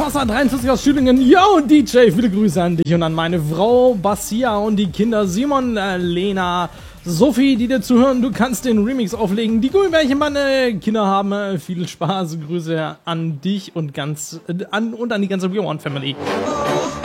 Tossa 43 aus Schülingen. Yo, DJ, viele Grüße an dich und an meine Frau Basia und die Kinder Simon, Lena, Sophie, die dir zuhören. Du kannst den Remix auflegen. Die Gummibärchenbande Kinder haben viel Spaß. Grüße an dich und an die ganze Real One Family.